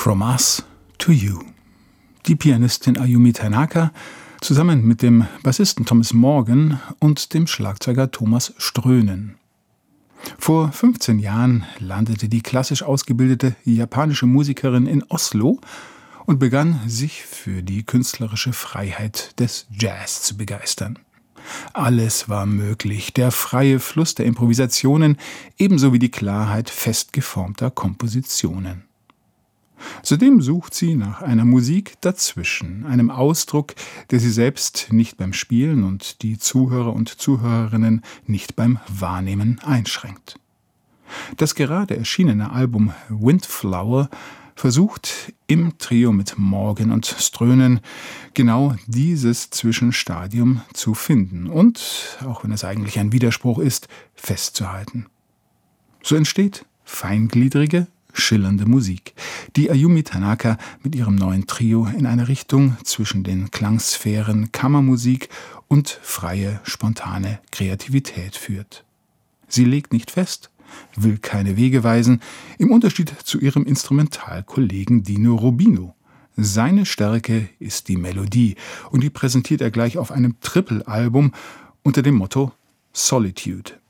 From Us to You. Die Pianistin Ayumi Tanaka zusammen mit dem Bassisten Thomas Morgan und dem Schlagzeuger Thomas Strönen. Vor 15 Jahren landete die klassisch ausgebildete japanische Musikerin in Oslo und begann, sich für die künstlerische Freiheit des Jazz zu begeistern. Alles war möglich, der freie Fluss der Improvisationen ebenso wie die Klarheit fest geformter Kompositionen. Zudem sucht sie nach einer Musik dazwischen, einem Ausdruck, der sie selbst nicht beim Spielen und die Zuhörer und Zuhörerinnen nicht beim Wahrnehmen einschränkt. Das gerade erschienene Album Windflower versucht im Trio mit Morgan und Strönen genau dieses Zwischenstadium zu finden und, auch wenn es eigentlich ein Widerspruch ist, festzuhalten. So entsteht feingliedrige, schillernde Musik, die Ayumi Tanaka mit ihrem neuen Trio in eine Richtung zwischen den Klangsphären Kammermusik und freie, spontane Kreativität führt. Sie legt nicht fest, will keine Wege weisen, im Unterschied zu ihrem Instrumentalkollegen Dino Rubino. Seine Stärke ist die Melodie und die präsentiert er gleich auf einem Triple-Album unter dem Motto Solitude.